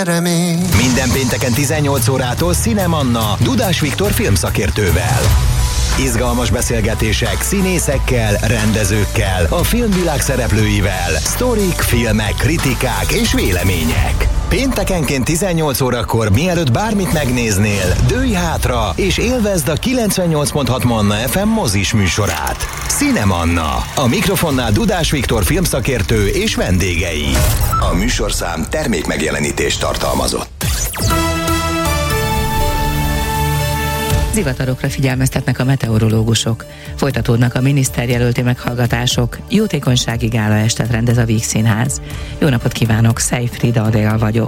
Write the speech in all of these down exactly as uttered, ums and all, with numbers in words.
remény. Minden pénteken tizennyolc órától Cinemanna Dudás Viktor filmszakértővel. Izgalmas beszélgetések színészekkel, rendezőkkel, a filmvilág szereplőivel, sztorik, filmek, kritikák és vélemények. Péntekenként tizennyolc órakor, mielőtt bármit megnéznél, dőlj hátra és élvezd a kilencvennyolc pont hat Manna ef em mozis műsorát. Cinemanna. A mikrofonnál Dudás Viktor filmszakértő és vendégei. A műsorszám termék megjelenítést tartalmazott. Zivatarokra figyelmeztetnek a meteorológusok. Folytatódnak a miniszterjelölti meghallgatások. Jótékonysági gálaestet rendez a Víg Színház. Jó napot kívánok, Szej Frida Adél vagyok.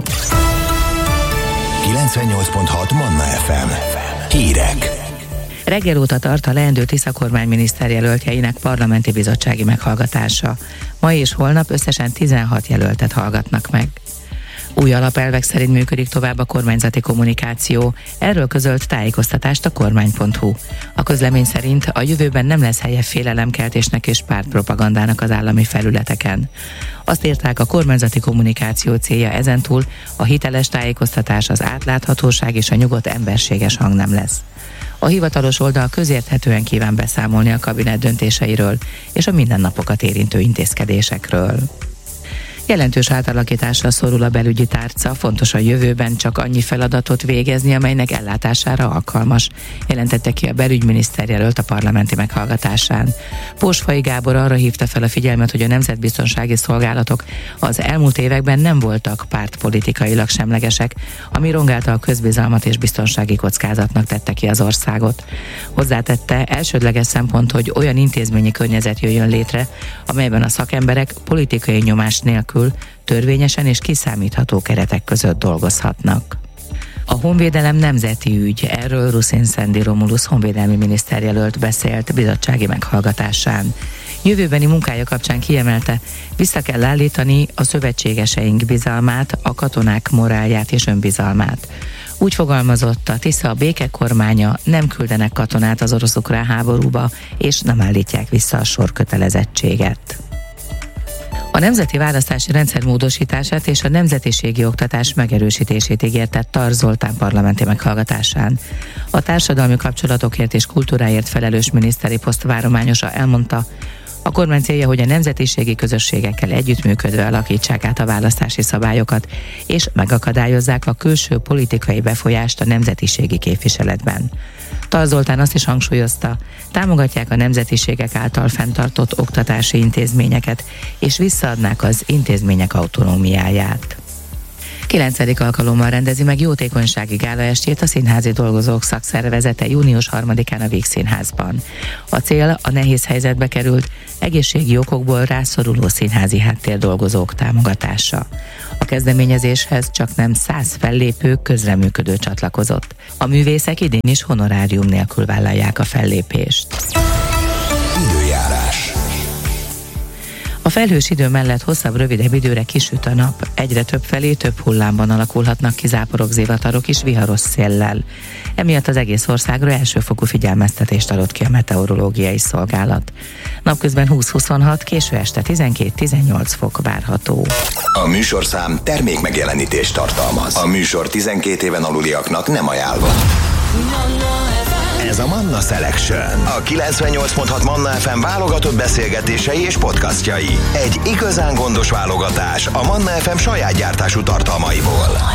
kilencvennyolc pont hat Manna ef em. Hírek. Reggel óta tart a leendő Tisza kormány miniszterjelöltjeinek parlamenti bizottsági meghallgatása. Ma és holnap összesen tizenhat jelöltet hallgatnak meg. Új alapelvek szerint működik tovább a kormányzati kommunikáció. Erről közölt tájékoztatást a kormány pont hu. A közlemény szerint a jövőben nem lesz helye félelemkeltésnek és pártpropagandának az állami felületeken. Azt írták, a kormányzati kommunikáció célja ezentúl a hiteles tájékoztatás, az átláthatóság és a nyugodt emberséges hang nem lesz. A hivatalos oldal közérthetően kíván beszámolni a kabinet döntéseiről és a mindennapokat érintő intézkedésekről. Jelentős átalakításra szorul a belügyi tárca, fontos a jövőben csak annyi feladatot végezni, amelynek ellátására alkalmas, jelentette ki a belügyminiszter jelölt a parlamenti meghallgatásán. Pósfai Gábor arra hívta fel a figyelmet, hogy a nemzetbiztonsági szolgálatok az elmúlt években nem voltak pártpolitikailag semlegesek, ami rongálta a közbizalmat és biztonsági kockázatnak tette ki az országot. Hozzátette, elsődleges szempont, hogy olyan intézményi környezet jöjjön létre, amelyben a szakemberek politikai nyomás nélkül törvényesen és kiszámítható keretek között dolgozhatnak. A honvédelem nemzeti ügy, erről Ruszin Szendi Romulus honvédelmi miniszterjelölt beszélt bizottsági meghallgatásán. Jövőbeni munkája kapcsán kiemelte, vissza kell állítani a szövetségeseink bizalmát, a katonák morálját és önbizalmát. Úgy fogalmazott, a Tisza békekormánya, nem küldenek katonát az orosz-ukrán háborúba, és nem állítják vissza a sorkötelezettséget. A nemzeti választási rendszer módosítását és a nemzetiségi oktatás megerősítését ígérte Tar Zoltán parlamenti meghallgatásán. A társadalmi kapcsolatokért és kultúráért felelős miniszteri poszt várományosa elmondta, a kormány célja, hogy a nemzetiségi közösségekkel együttműködve alakítsák át a választási szabályokat, és megakadályozzák a külső politikai befolyást a nemzetiségi képviseletben. Tar Zoltán azt is hangsúlyozta, támogatják a nemzetiségek által fenntartott oktatási intézményeket, és visszaadnák az intézmények autonómiáját. Kilencedik alkalommal rendezi meg jótékonysági gálaestjét a Színházi Dolgozók Szakszervezete június harmadikán a Víg Színházban. A cél a nehéz helyzetbe került, egészségi okokból rászoruló színházi háttérdolgozók támogatása. A kezdeményezéshez csak nem száz fellépő, közreműködő csatlakozott. A művészek idén is honorárium nélkül vállalják a fellépést. Időjárás. A felhős idő mellett hosszabb, rövidebb időre kisüt a nap. Egyre több felé több hullámban alakulhatnak ki záporok, zivatarok is viharos széllel. Emiatt az egész országra elsőfokú figyelmeztetést adott ki a meteorológiai szolgálat. Napközben húsz-huszonhat, késő este tizenkét-tizennyolc fok várható. A műsorszám termék megjelenítést tartalmaz. A műsor tizenkét éven aluliaknak nem ajánlva. Ez a Manna Selection. A kilencvennyolc pont hat Manna ef em válogatott beszélgetései és podcastjai. Egy igazán gondos válogatás a Manna ef em saját gyártású tartalmaiból.